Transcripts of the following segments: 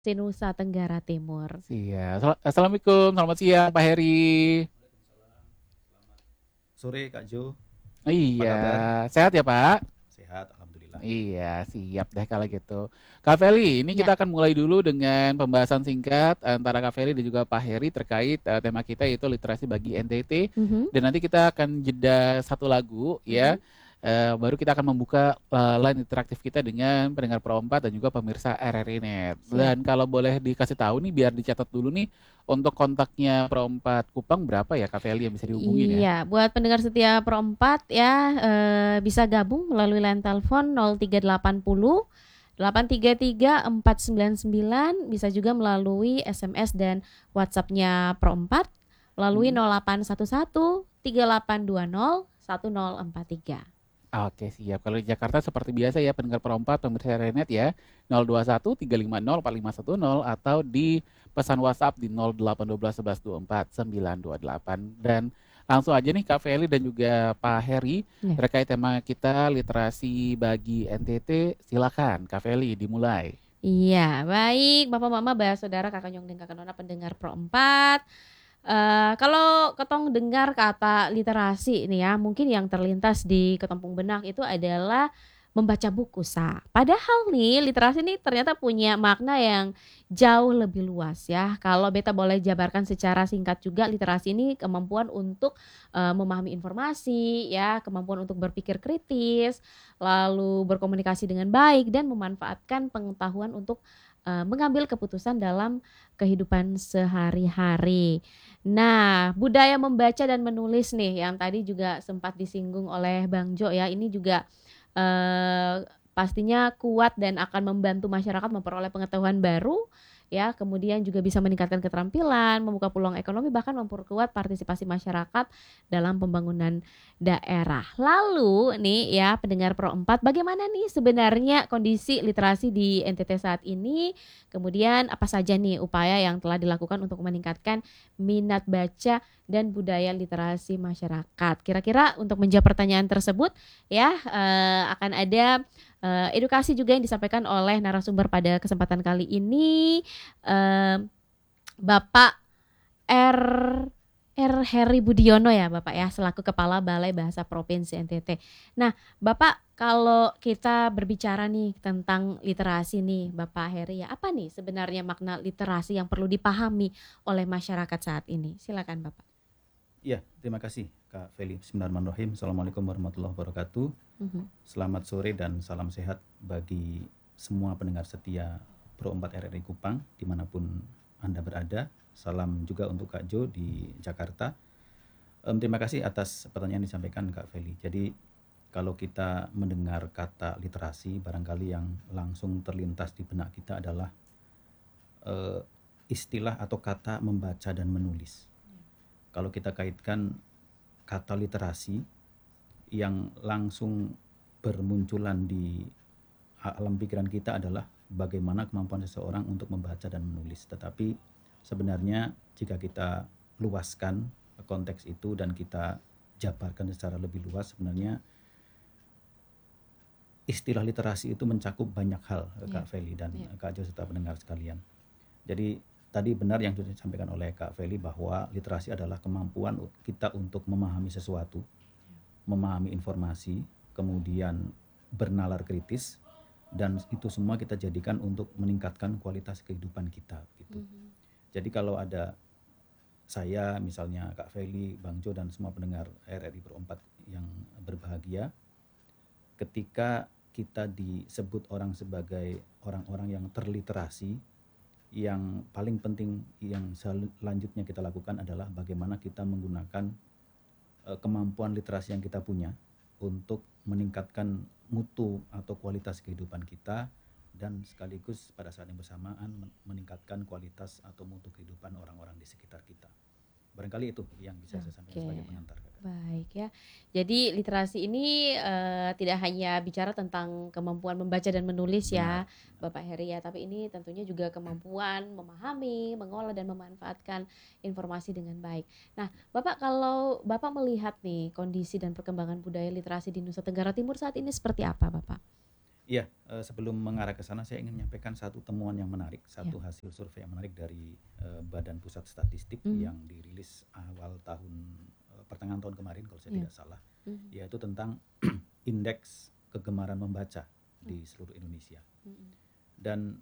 Nusa Tenggara Timur. Iya. Assalamualaikum, selamat siang Pak Heri. Sore Kak Jo, apa Iya, kabar? sehat ya Pak? Sehat, Alhamdulillah. Iya, siap deh kalau gitu. Kak Feli, ini Ya, kita akan mulai dulu dengan pembahasan singkat antara Kak Feli dan juga Pak Heri terkait tema kita yaitu literasi bagi NTT. mhm, Dan nanti kita akan jeda satu lagu ya. mhm, Baru kita akan membuka line interaktif kita dengan pendengar Pro 4 dan juga pemirsa RRI Net. siap. Dan kalau boleh dikasih tahu nih biar dicatat dulu nih untuk kontaknya Pro 4 Kupang berapa ya Kak Feli yang bisa dihubungin ya? Iya, buat pendengar setia Pro 4 ya, bisa gabung melalui line telepon 0380 833 499, bisa juga melalui SMS dan WhatsApp-nya Pro 4 melalui Mm-mm. 0811 3820 1043. Oke, siap. Kalau di Jakarta seperti biasa ya pendengar perompat pemirsa Renet ya 021 350 4510 atau di pesan WhatsApp di 0812 11 24 928. Dan langsung aja nih Kak Feli dan juga Pak Heri Ya. terkait tema kita literasi bagi NTT. Silakan Kak Feli dimulai. Iya, baik Bapak Mama, Mbak Saudara, Kakak Nyong dan Kakak Nona pendengar Pro 4. Kalau ketong dengar kata literasi nih ya, mungkin yang terlintas di ketempung benak itu adalah membaca buku Padahal nih literasi nih ternyata punya makna yang jauh lebih luas ya. Kalau beta boleh jabarkan secara singkat juga, literasi ini kemampuan untuk memahami informasi ya, kemampuan untuk berpikir kritis, lalu berkomunikasi dengan baik dan memanfaatkan pengetahuan untuk mengambil keputusan dalam kehidupan sehari-hari. Nah, budaya membaca dan menulis nih yang tadi juga sempat disinggung oleh Bang Jo ya, ini juga pastinya kuat dan akan membantu masyarakat memperoleh pengetahuan baru ya, kemudian juga bisa meningkatkan keterampilan, membuka peluang ekonomi, bahkan memperkuat partisipasi masyarakat dalam pembangunan daerah. Lalu nih ya pendengar Pro 4, bagaimana nih sebenarnya kondisi literasi di NTT saat ini? Kemudian apa saja nih upaya yang telah dilakukan untuk meningkatkan minat baca dan budaya literasi masyarakat? Kira-kira untuk menjawab pertanyaan tersebut ya, akan ada edukasi juga yang disampaikan oleh narasumber pada kesempatan kali ini, Bapak R. Heri Budiono ya Bapak ya, selaku Kepala Balai Bahasa Provinsi NTT. Nah Bapak, kalau kita berbicara nih tentang literasi nih Bapak Heri ya, apa nih sebenarnya makna literasi yang perlu dipahami oleh masyarakat saat ini? Silakan Bapak. Iya, terima kasih Kak Feli. Bismillahirrahmanirrahim. Assalamualaikum warahmatullahi wabarakatuh. Mhm. Selamat sore dan salam sehat bagi semua pendengar setia Pro 4 RRI Kupang dimanapun Anda berada. Salam juga untuk Kak Jo di Jakarta. Terima kasih atas pertanyaan yang disampaikan Kak Feli. Jadi kalau kita mendengar kata literasi, barangkali yang langsung terlintas di benak kita adalah eh, istilah atau kata membaca dan menulis. Kalau kita kaitkan kata literasi yang langsung bermunculan di alam pikiran kita adalah bagaimana kemampuan seseorang untuk membaca dan menulis. Tetapi sebenarnya jika kita luaskan konteks itu dan kita jabarkan secara lebih luas, sebenarnya istilah literasi itu mencakup banyak hal, Ya, Kak Feli dan ya. Kak Jo serta pendengar sekalian. Jadi tadi benar yang sudah disampaikan oleh Kak Feli bahwa literasi adalah kemampuan kita untuk memahami sesuatu, memahami informasi, kemudian bernalar kritis, dan itu semua kita jadikan untuk meningkatkan kualitas kehidupan kita gitu. Mhm. Jadi kalau ada saya misalnya Kak Feli, Bang Jo dan semua pendengar RRI Pro 4 yang berbahagia, ketika kita disebut orang sebagai orang-orang yang terliterasi, yang paling penting yang selanjutnya kita lakukan adalah bagaimana kita menggunakan kemampuan literasi yang kita punya untuk meningkatkan mutu atau kualitas kehidupan kita dan sekaligus pada saat yang bersamaan meningkatkan kualitas atau mutu kehidupan orang-orang di sekitar kita. Barangkali itu yang bisa saya sampaikan sebagai Oke. pengantar, Kakak. Baik ya. Jadi literasi ini tidak hanya bicara tentang kemampuan membaca dan menulis ya, Benar, benar. Bapak Heri ya, tapi ini tentunya juga kemampuan memahami, mengolah dan memanfaatkan informasi dengan baik. Nah, Bapak, kalau Bapak melihat nih kondisi dan perkembangan budaya literasi di Nusa Tenggara Timur saat ini seperti apa, Bapak? Iya, sebelum mengarah ke sana saya ingin menyampaikan satu temuan yang menarik, satu hasil survei yang menarik dari Badan Pusat Statistik yang dirilis awal pertengahan tahun kemarin kalau saya tidak salah, yaitu tentang indeks kegemaran membaca di seluruh Indonesia. Dan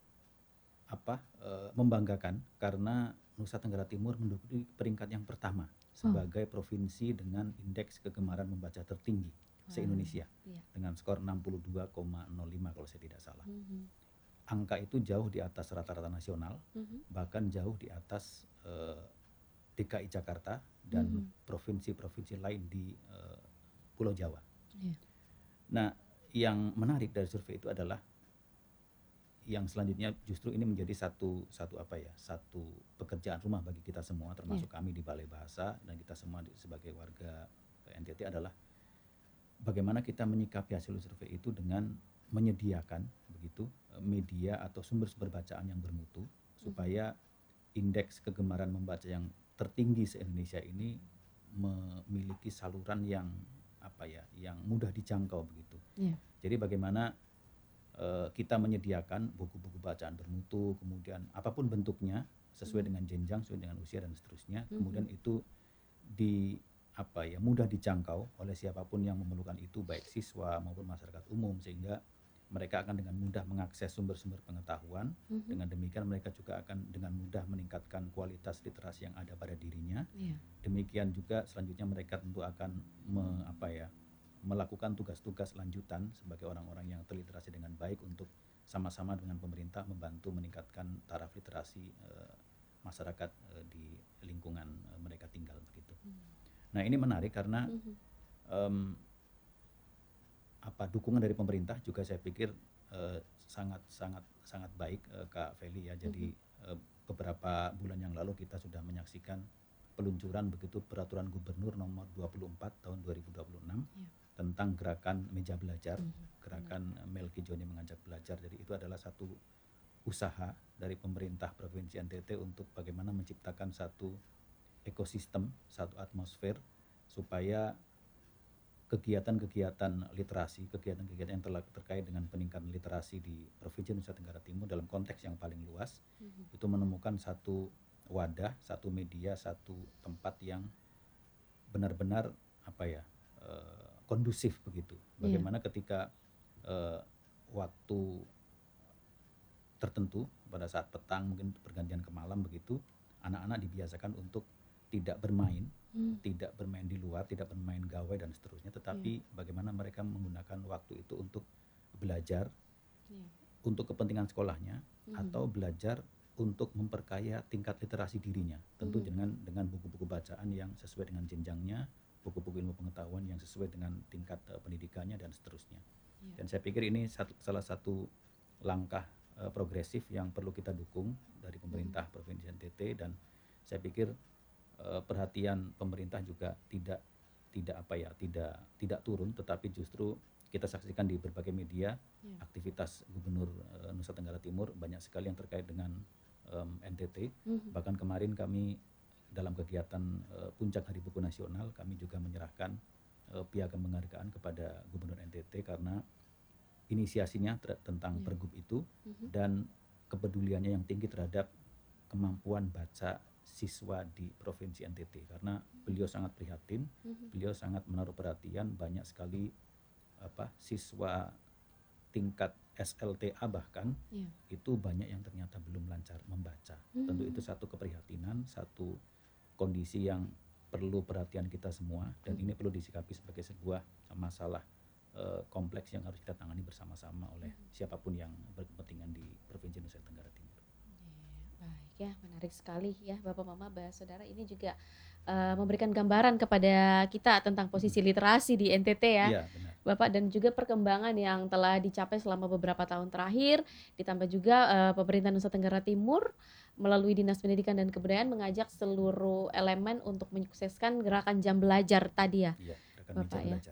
membanggakan karena Nusa Tenggara Timur menduduki peringkat yang pertama sebagai provinsi dengan indeks kegemaran membaca tertinggi se-Indonesia dengan skor 62,05 kalau saya tidak salah. Angka itu jauh di atas rata-rata nasional, bahkan jauh di atas DKI Jakarta dan provinsi-provinsi lain di Pulau Jawa. Nah, yang menarik dari survei itu adalah yang selanjutnya justru ini menjadi satu pekerjaan rumah bagi kita semua, termasuk kami di Balai Bahasa dan kita semua sebagai warga NTT, adalah bagaimana kita menyikapi hasil survei itu dengan menyediakan begitu media atau sumber-sumber bacaan yang bermutu supaya indeks kegemaran membaca yang tertinggi se-Indonesia ini memiliki saluran yang yang mudah dijangkau begitu. Jadi bagaimana kita menyediakan buku-buku bacaan bermutu, kemudian apapun bentuknya sesuai dengan jenjang, sesuai dengan usia dan seterusnya, kemudian itu mudah dijangkau oleh siapapun yang memerlukan itu, baik siswa maupun masyarakat umum, sehingga mereka akan dengan mudah mengakses sumber-sumber pengetahuan. Dengan demikian mereka juga akan dengan mudah meningkatkan kualitas literasi yang ada pada dirinya. Demikian juga selanjutnya mereka tentu akan melakukan tugas-tugas lanjutan sebagai orang-orang yang terliterasi dengan baik untuk sama-sama dengan pemerintah membantu meningkatkan taraf literasi masyarakat di lingkungan mereka tinggal begitu. Nah, ini menarik karena dukungan dari pemerintah juga saya pikir sangat baik, Kak Feli ya. Jadi beberapa bulan yang lalu kita sudah menyaksikan peluncuran begitu peraturan gubernur nomor 24 tahun 2026 tentang gerakan meja belajar, gerakan Melki Joni mengajak belajar. Jadi itu adalah satu usaha dari pemerintah Provinsi NTT untuk bagaimana menciptakan satu ekosistem, satu atmosfer supaya kegiatan-kegiatan literasi, kegiatan-kegiatan yang terkait dengan peningkatan literasi di Provinsi Nusa Tenggara Timur dalam konteks yang paling luas itu menemukan satu wadah, satu media, satu tempat yang benar-benar kondusif begitu. Bagaimana ketika waktu tertentu pada saat petang, mungkin pergantian ke malam begitu, anak-anak dibiasakan untuk tidak bermain, tidak bermain di luar, tidak bermain gawai dan seterusnya, tetapi bagaimana mereka menggunakan waktu itu untuk belajar untuk kepentingan sekolahnya atau belajar untuk memperkaya tingkat literasi dirinya, tentu dengan buku-buku bacaan yang sesuai dengan jenjangnya, buku-buku ilmu pengetahuan yang sesuai dengan tingkat pendidikannya dan seterusnya. Dan saya pikir ini salah satu langkah progresif yang perlu kita dukung dari pemerintah Provinsi NTT, dan saya pikir perhatian pemerintah juga tidak turun, tetapi justru kita saksikan di berbagai media aktivitas Gubernur Nusa Tenggara Timur banyak sekali yang terkait dengan NTT. Bahkan kemarin kami dalam kegiatan Puncak Hari Buku Nasional kami juga menyerahkan piagam penghargaan kepada Gubernur NTT karena inisiasinya tentang pergub itu dan kepeduliannya yang tinggi terhadap kemampuan baca siswa di Provinsi NTT, karena beliau sangat prihatin, beliau sangat menaruh perhatian banyak sekali siswa tingkat SLTA bahkan itu banyak yang ternyata belum lancar membaca. Tentu itu satu keprihatinan, satu kondisi yang perlu perhatian kita semua, dan ini perlu disikapi sebagai sebuah masalah kompleks yang harus kita tangani bersama-sama oleh siapapun yang berkepentingan di Provinsi Nusa Tenggara Timur. Baik ya, menarik sekali ya Bapak Mama, Saudara, ini juga memberikan gambaran kepada kita tentang posisi literasi di NTT ya. Iya, benar. Bapak, dan juga perkembangan yang telah dicapai selama beberapa tahun terakhir, ditambah juga pemerintah Nusa Tenggara Timur melalui Dinas Pendidikan dan Kebudayaan mengajak seluruh elemen untuk menyukseskan gerakan jam belajar tadi ya. Iya, gerakan Bapak meja ya. belajar.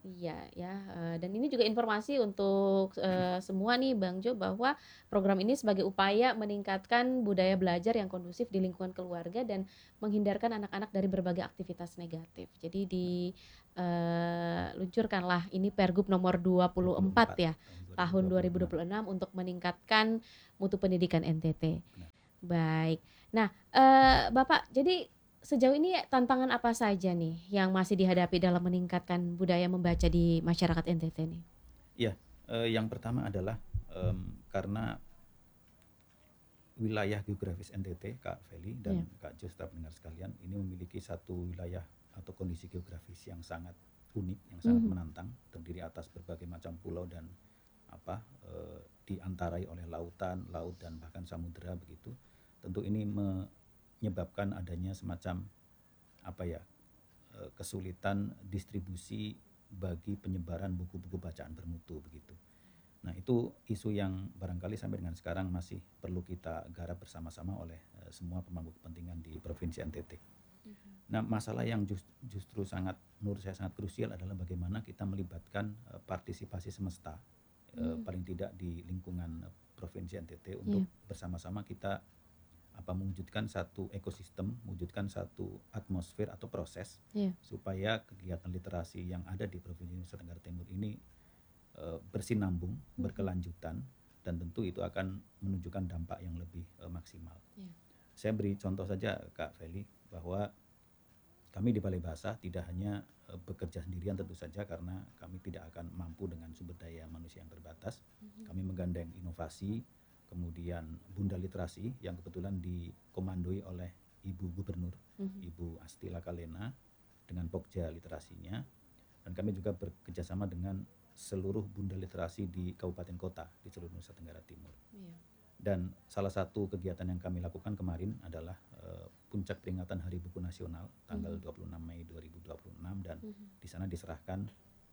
Iya ya, dan ini juga informasi untuk semua nih Bang Jo, bahwa program ini sebagai upaya meningkatkan budaya belajar yang kondusif di lingkungan keluarga dan menghindarkan anak-anak dari berbagai aktivitas negatif. Jadi luncurkanlah ini Pergub nomor 24 24 ya, tahun tahun 2026. 2026 untuk meningkatkan mutu pendidikan NTT. Benar. Baik. Nah, Bapak, jadi sejauh ini tantangan apa saja nih yang masih dihadapi dalam meningkatkan budaya membaca di masyarakat NTT nih? Iya, yang pertama adalah karena wilayah geografis NTT, Kak Feli dan Iya. Kak Jo serta pendengar sekalian, ini memiliki satu wilayah atau kondisi geografis yang sangat unik, yang sangat menantang, terdiri atas berbagai macam pulau dan diantarai oleh lautan, laut dan bahkan samudera begitu. Tentu ini menyebabkan adanya semacam kesulitan distribusi bagi penyebaran buku-buku bacaan bermutu begitu. Nah, itu isu yang barangkali sampai dengan sekarang masih perlu kita garap bersama-sama oleh semua pemangku kepentingan di Provinsi NTT. Nah, masalah yang justru menurut saya sangat krusial adalah bagaimana kita melibatkan partisipasi semesta, paling tidak di lingkungan Provinsi NTT untuk bersama-sama kita mewujudkan satu ekosistem, mewujudkan satu atmosfer atau proses supaya kegiatan literasi yang ada di Provinsi Nusa Tenggara Timur ini bersinambung, berkelanjutan, dan tentu itu akan menunjukkan dampak yang lebih maksimal. Saya beri contoh saja Kak Feli, bahwa kami di Balai Bahasa tidak hanya bekerja sendirian tentu saja, karena kami tidak akan mampu dengan sumber daya manusia yang terbatas. Kami menggandeng inovasi, kemudian Bunda Literasi yang kebetulan dikomandoi oleh Ibu Gubernur, Ibu Astila Kalena dengan Pokja Literasinya, dan kami juga bekerjasama dengan seluruh Bunda Literasi di kabupaten kota di seluruh Nusa Tenggara Timur. Dan salah satu kegiatan yang kami lakukan kemarin adalah puncak peringatan Hari Buku Nasional tanggal 26 Mei 2026, dan di sana diserahkan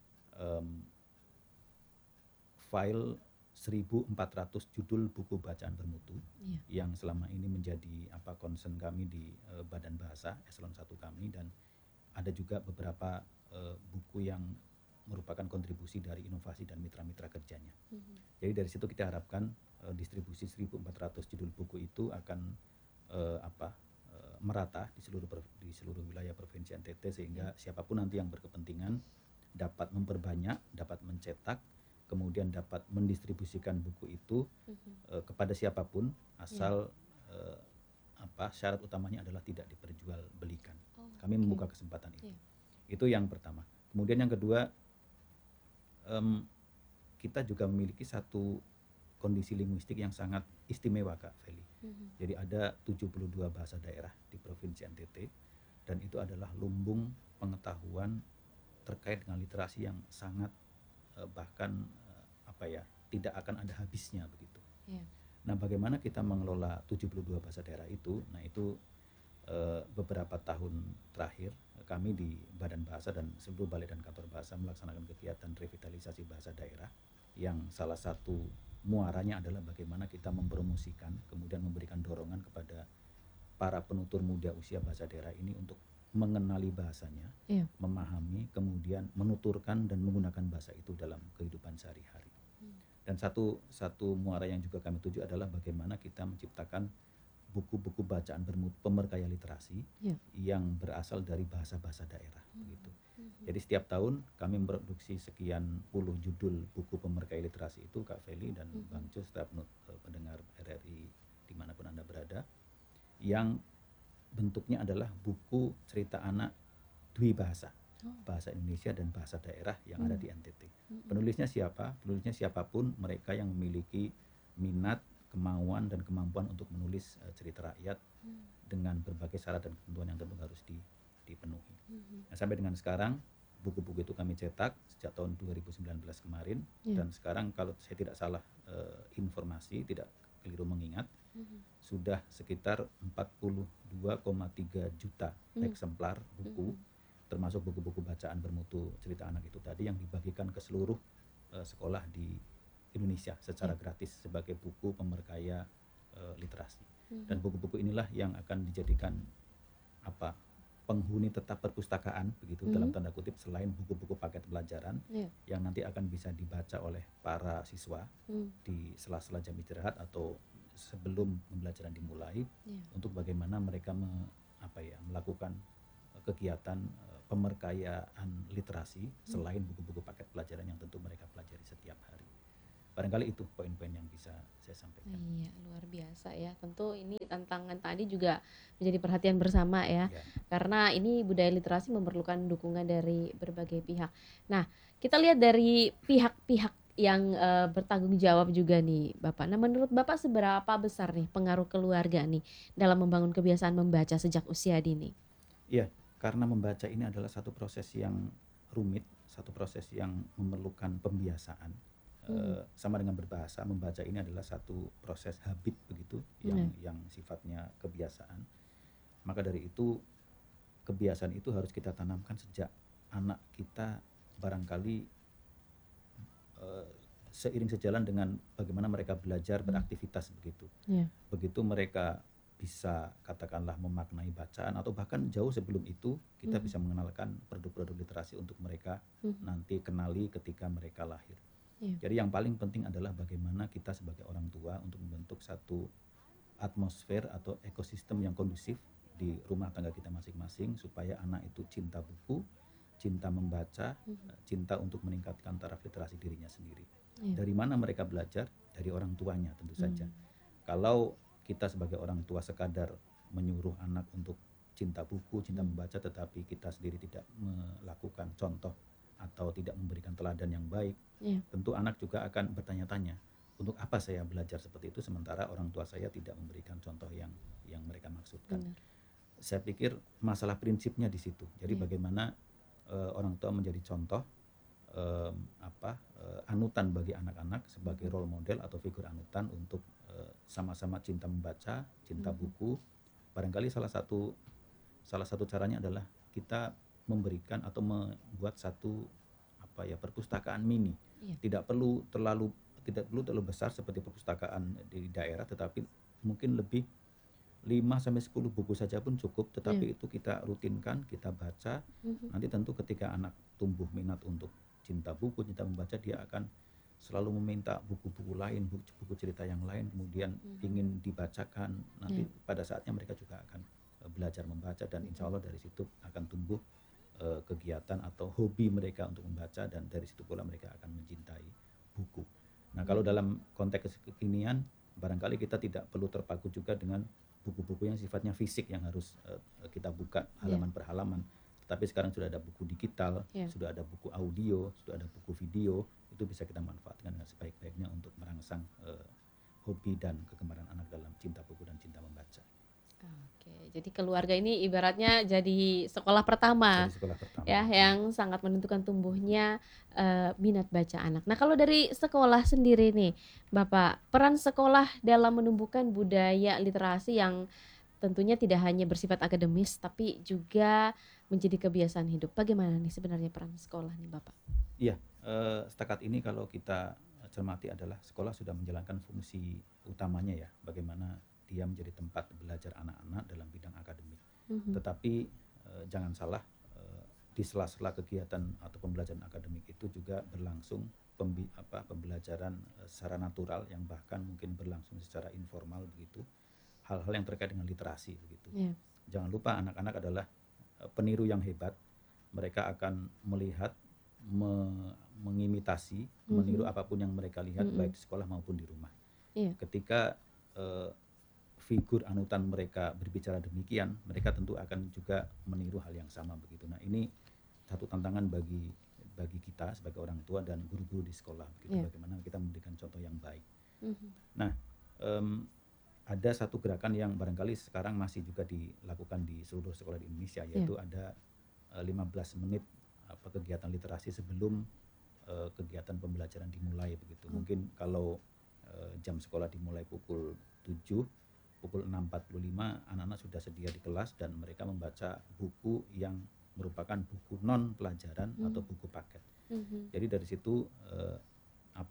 file 1.400 judul buku bacaan bermutu yang selama ini menjadi concern kami di Badan Bahasa Eselon 1 kami, dan ada juga beberapa buku yang merupakan kontribusi dari inovasi dan mitra-mitra kerjanya. Jadi dari situ kita harapkan distribusi 1.400 judul buku itu akan merata di seluruh wilayah Provinsi NTT, sehingga siapapun nanti yang berkepentingan dapat memperbanyak, dapat mencetak, kemudian dapat mendistribusikan buku itu kepada siapapun, asal syarat utamanya adalah tidak diperjualbelikan. Kami membuka kesempatan itu. Itu yang pertama. Kemudian yang kedua, kita juga memiliki satu kondisi linguistik yang sangat istimewa Kak Feli. Jadi ada 72 bahasa daerah di Provinsi NTT, dan itu adalah lumbung pengetahuan terkait dengan literasi yang sangat bahkan tidak akan ada habisnya begitu. Nah, bagaimana kita mengelola 72 bahasa daerah itu? Nah, itu beberapa tahun terakhir kami di Badan Bahasa dan seluruh balai dan kantor bahasa melaksanakan kegiatan revitalisasi bahasa daerah, yang salah satu muaranya adalah bagaimana kita mempromosikan, kemudian memberikan dorongan kepada para penutur muda usia bahasa daerah ini untuk mengenali bahasanya, memahami, kemudian menuturkan dan menggunakan bahasa itu dalam kehidupan sehari-hari. Dan satu muara yang juga kami tuju adalah bagaimana kita menciptakan buku-buku bacaan pemerkaya literasi yang berasal dari bahasa-bahasa daerah begitu. Jadi setiap tahun kami memproduksi sekian puluh judul buku pemerkaya literasi itu Kak Feli dan Bang Jo serta pendengar RRI dimanapun Anda berada, yang bentuknya adalah buku cerita anak dwi bahasa, bahasa Indonesia dan bahasa daerah yang ada di NTT. Penulisnya siapa? Penulisnya siapapun, mereka yang memiliki minat, kemauan dan kemampuan untuk menulis cerita rakyat dengan berbagai syarat dan ketentuan yang tentu harus dipenuhi. Nah, sampai dengan sekarang buku-buku itu kami cetak sejak tahun 2019 kemarin, dan sekarang kalau saya tidak salah informasi, tidak keliru mengingat, sudah sekitar 42,3 juta eksemplar buku, termasuk buku-buku bacaan bermutu cerita anak itu tadi, yang dibagikan ke seluruh sekolah di Indonesia secara gratis sebagai buku pemerkaya literasi. Dan buku-buku inilah yang akan dijadikan penghuni tetap perpustakaan begitu dalam tanda kutip, selain buku-buku paket pelajaran yang nanti akan bisa dibaca oleh para siswa di sela-sela jam istirahat atau sebelum pembelajaran dimulai, untuk bagaimana mereka melakukan kegiatan pemerkayaan literasi selain buku-buku paket pelajaran yang tentu mereka pelajari setiap hari. Barangkali itu poin-poin yang bisa saya sampaikan. Iya, luar biasa ya. Tentu ini tantangan tadi juga menjadi perhatian bersama ya. Karena ini budaya literasi memerlukan dukungan dari berbagai pihak. Nah, kita lihat dari pihak-pihak yang bertanggung jawab juga nih, Bapak. Nah, menurut Bapak seberapa besar nih pengaruh keluarga nih dalam membangun kebiasaan membaca sejak usia dini? Iya, karena membaca ini adalah satu proses yang rumit, satu proses yang memerlukan pembiasaan. Sama dengan berbahasa, membaca ini adalah satu proses habit begitu, yang sifatnya kebiasaan. Maka dari itu kebiasaan itu harus kita tanamkan sejak anak kita barangkali seiring sejalan dengan bagaimana mereka belajar beraktivitas begitu. Begitu mereka bisa katakanlah memaknai bacaan, atau bahkan jauh sebelum itu kita bisa mengenalkan produk-produk literasi untuk mereka nanti kenali ketika mereka lahir. Jadi yang paling penting adalah bagaimana kita sebagai orang tua untuk membentuk satu atmosfer atau ekosistem yang kondusif di rumah tangga kita masing-masing, supaya anak itu cinta buku, cinta membaca, cinta untuk meningkatkan taraf literasi dirinya sendiri. Dari mana mereka belajar? Dari orang tuanya tentu saja. Kalau kita sebagai orang tua sekadar menyuruh anak untuk cinta buku, cinta membaca, tetapi kita sendiri tidak melakukan contoh atau tidak memberikan teladan yang baik, tentu anak juga akan bertanya-tanya, untuk apa saya belajar seperti itu sementara orang tua saya tidak memberikan contoh yang mereka maksudkan. Saya pikir masalah prinsipnya di situ. Jadi bagaimana orang tua menjadi contoh, anutan bagi anak-anak sebagai role model atau figur anutan untuk sama-sama cinta membaca, cinta buku. Barangkali salah satu caranya adalah kita memberikan atau membuat satu perpustakaan mini. Tidak perlu terlalu besar seperti perpustakaan di daerah, tetapi mungkin lebih 5-10 buku saja pun cukup, tetapi itu kita rutinkan, kita baca. Nanti tentu ketika anak tumbuh minat untuk cinta buku, cinta membaca, dia akan selalu meminta buku-buku lain, buku cerita yang lain, kemudian ingin dibacakan. Nanti pada saatnya mereka juga akan belajar membaca, dan insya Allah dari situ akan tumbuh kegiatan atau hobi mereka untuk membaca, dan dari situ pula mereka akan mencintai buku. Nah, kalau dalam konteks kekinian, barangkali kita tidak perlu terpaku juga dengan buku-buku yang sifatnya fisik yang harus kita buka halaman per halaman. Tetapi sekarang sudah ada buku digital, sudah ada buku audio, sudah ada buku video, itu bisa kita manfaatkan dengan sebaik-baiknya untuk merangsang hobi dan kegemaran anak dalam cinta buku dan cinta membaca. Oke, jadi keluarga ini ibaratnya jadi sekolah pertama, ya, yang sangat menentukan tumbuhnya minat baca anak. Nah, kalau dari sekolah sendiri nih, Bapak, peran sekolah dalam menumbuhkan budaya literasi yang tentunya tidak hanya bersifat akademis, tapi juga menjadi kebiasaan hidup. Bagaimana nih sebenarnya peran sekolah nih, Bapak? Iya, setakat ini kalau kita cermati adalah sekolah sudah menjalankan fungsi utamanya ya, bagaimana dia menjadi tempat belajar anak-anak dalam bidang akademik. Tetapi jangan salah, di sela-sela kegiatan atau pembelajaran akademik itu juga berlangsung pembelajaran secara natural, yang bahkan mungkin berlangsung secara informal begitu, hal-hal yang terkait dengan literasi begitu. Jangan lupa anak-anak adalah peniru yang hebat. Mereka akan melihat, mengimitasi, meniru apapun yang mereka lihat, baik di sekolah maupun di rumah. Ketika figur anutan mereka berbicara demikian, mereka tentu akan juga meniru hal yang sama begitu. Nah, ini satu tantangan bagi kita sebagai orang tua dan guru-guru di sekolah begitu, bagaimana kita memberikan contoh yang baik. Nah, ada satu gerakan yang barangkali sekarang masih juga dilakukan di seluruh sekolah di Indonesia, yaitu ada 15 menit kegiatan literasi sebelum kegiatan pembelajaran dimulai begitu. Mungkin kalau jam sekolah dimulai pukul 7, pukul 6.45 anak-anak sudah sedia di kelas dan mereka membaca buku yang merupakan buku non pelajaran atau buku paket. Jadi dari situ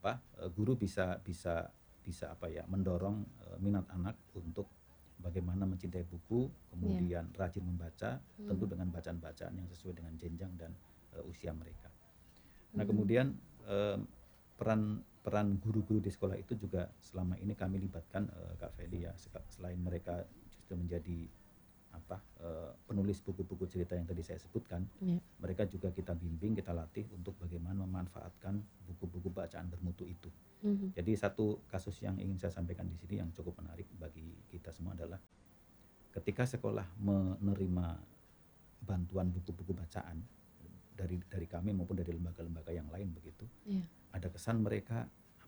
guru bisa mendorong minat anak untuk bagaimana mencintai buku, kemudian rajin membaca, tentu dengan bacaan-bacaan yang sesuai dengan jenjang dan usia mereka. Nah kemudian peran guru-guru di sekolah itu juga selama ini kami libatkan Kak Feli ya, selain mereka justru menjadi penulis buku-buku cerita yang tadi saya sebutkan, mereka juga kita bimbing, kita latih untuk bagaimana memanfaatkan buku-buku bacaan bermutu itu. Jadi satu kasus yang ingin saya sampaikan di sini yang cukup menarik bagi kita semua adalah ketika sekolah menerima bantuan buku-buku bacaan dari kami maupun dari lembaga-lembaga yang lain begitu, ada kesan mereka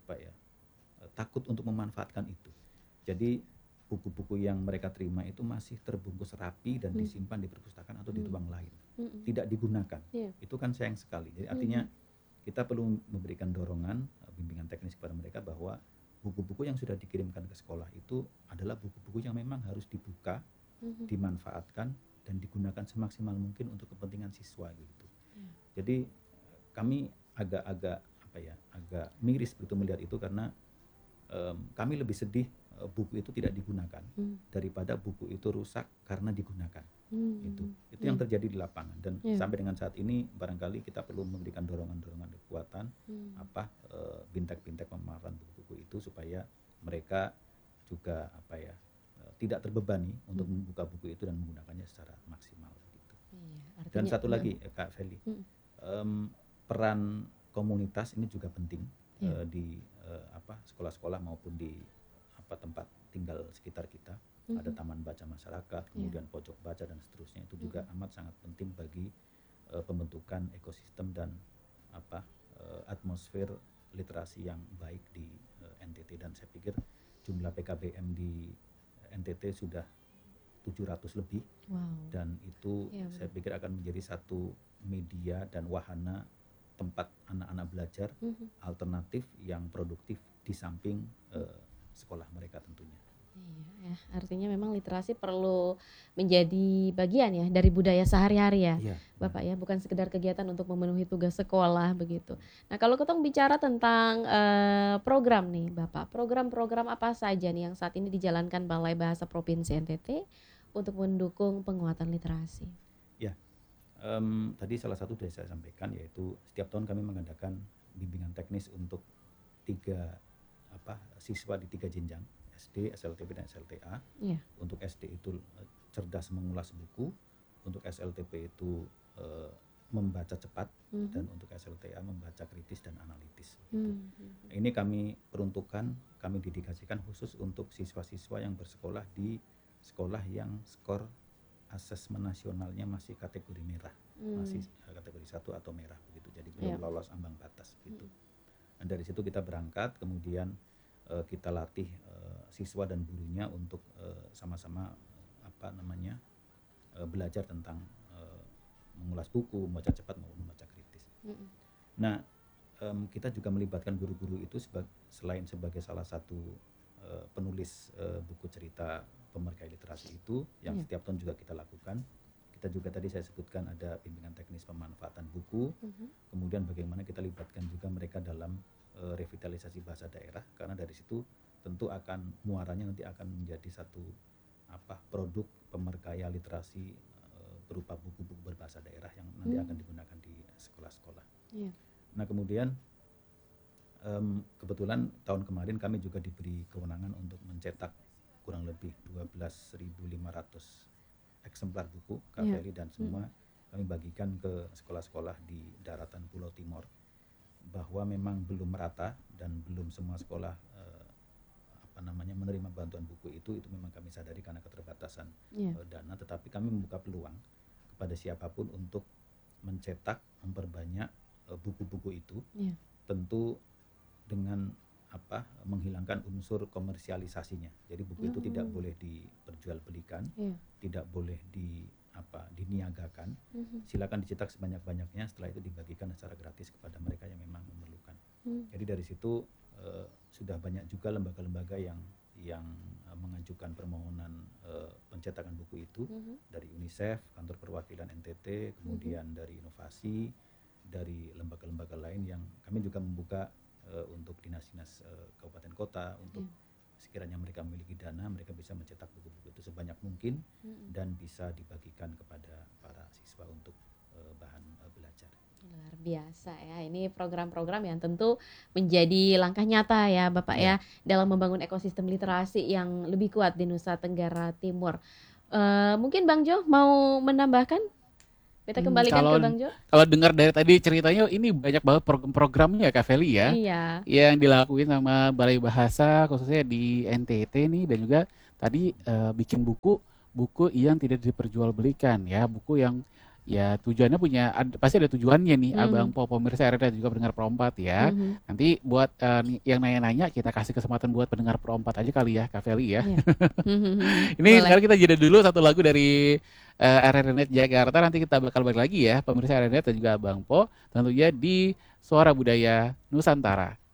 takut untuk memanfaatkan itu. Jadi buku-buku yang mereka terima itu masih terbungkus rapi dan disimpan di perpustakaan atau di ruang lain, tidak digunakan. Itu kan sayang sekali. Jadi artinya kita perlu memberikan dorongan, bimbingan teknis kepada mereka bahwa buku-buku yang sudah dikirimkan ke sekolah itu adalah buku-buku yang memang harus dibuka, dimanfaatkan dan digunakan semaksimal mungkin untuk kepentingan siswa gitu. Jadi kami agak miris begitu melihat itu karena kami lebih sedih buku itu tidak digunakan daripada buku itu rusak karena digunakan. Itu yang terjadi di lapangan dan sampai dengan saat ini barangkali kita perlu memberikan dorongan-dorongan kekuatan bintek-bintek pemanfaatan buku-buku itu supaya mereka juga tidak terbebani untuk membuka buku itu dan menggunakannya secara maksimal gitu. Dan satu lagi Kak Feli, peran komunitas ini juga penting di sekolah-sekolah maupun di tempat tinggal sekitar kita. Ada taman baca masyarakat, kemudian pojok baca dan seterusnya, itu juga amat sangat penting bagi pembentukan ekosistem dan atmosfer literasi yang baik di NTT. Dan saya pikir jumlah PKBM di NTT sudah 700 lebih. Dan itu saya pikir akan menjadi satu media dan wahana tempat anak-anak belajar alternatif yang produktif di samping sekolah mereka tentunya. Iya, artinya memang literasi perlu menjadi bagian ya dari budaya sehari-hari ya, Bapak ya, bukan sekedar kegiatan untuk memenuhi tugas sekolah begitu. Nah kalau kita bicara tentang program nih Bapak, program-program apa saja nih yang saat ini dijalankan Balai Bahasa Provinsi NTT untuk mendukung penguatan literasi? Ya, tadi salah satu sudah saya sampaikan yaitu setiap tahun kami mengadakan bimbingan teknis untuk 3 siswa di 3 jenjang, SD, SLTP dan SLTA. Untuk SD itu cerdas mengulas buku, untuk SLTP itu membaca cepat, dan untuk SLTA membaca kritis dan analitis. Ini kami peruntukkan, kami dedikasikan khusus untuk siswa-siswa yang bersekolah di sekolah yang skor asesmen nasionalnya masih kategori merah, masih kategori 1 atau merah begitu. Jadi belum lolos ambang batas gitu. Dan dari situ kita berangkat, kemudian kita latih siswa dan gurunya untuk sama-sama belajar tentang mengulas buku, membaca cepat maupun membaca kritis. Nah, kita juga melibatkan guru-guru itu selain sebagai salah satu penulis buku cerita pemerkai literasi itu yang setiap tahun juga kita lakukan. Kita juga tadi saya sebutkan ada bimbingan teknis pemanfaatan buku, kemudian bagaimana kita libatkan juga mereka dalam revitalisasi bahasa daerah, karena dari situ tentu akan muaranya nanti akan menjadi satu produk pemerkaya literasi berupa buku-buku berbahasa daerah yang nanti akan digunakan di sekolah-sekolah. Nah kemudian kebetulan tahun kemarin kami juga diberi kewenangan untuk mencetak kurang lebih 12.500 eksemplar buku KVLI dan semua kami bagikan ke sekolah-sekolah di daratan Pulau Timor, bahwa memang belum merata dan belum semua sekolah menerima bantuan buku itu memang kami sadari karena keterbatasan dana, tetapi kami membuka peluang kepada siapapun untuk mencetak, memperbanyak buku-buku itu, tentu dengan menghilangkan unsur komersialisasinya. Jadi buku itu tidak boleh diperjualbelikan, tidak boleh diniagakan. Silakan dicetak sebanyak-banyaknya, setelah itu dibagikan secara gratis kepada mereka yang memang memerlukan. Jadi dari situ sudah banyak juga lembaga-lembaga yang mengajukan permohonan pencetakan buku itu, dari UNICEF, kantor perwakilan NTT, kemudian dari Inovasi, dari lembaga-lembaga lain yang kami juga membuka untuk dinas-dinas kabupaten kota untuk sekiranya mereka memiliki dana, mereka bisa mencetak buku-buku itu sebanyak mungkin Mm-mm. dan bisa dibagikan kepada para siswa untuk bahan belajar. Luar biasa ya, ini program-program yang tentu menjadi langkah nyata ya Bapak ya Ya. dalam membangun ekosistem literasi yang lebih kuat di Nusa Tenggara Timur. Mungkin Bang Jo mau menambahkan? Kita kembalikan ke Kalau Bang Jo. kalau dengar dari tadi ceritanya ini banyak banget program-programnya Kak Feli ya, Iya. yang dilakuin sama Balai Bahasa khususnya di NTT nih, dan juga tadi bikin buku yang tidak diperjualbelikan ya, buku yang ya tujuannya pasti ada tujuannya nih Abang Mhm. Po pemirsa RRI dan juga pendengar Pro 4 ya. Mhm. Nanti buat yang nanya-nanya kita kasih kesempatan buat pendengar Pro 4 aja kali ya Kak Feli ya. Iya. Mhm. Ini Boleh. sekarang kita jeda dulu satu lagu dari RRNet Jakarta, nanti kita bakal balik lagi ya pemirsa RRNet dan juga Abang Po tentunya di Suara Budaya Nusantara.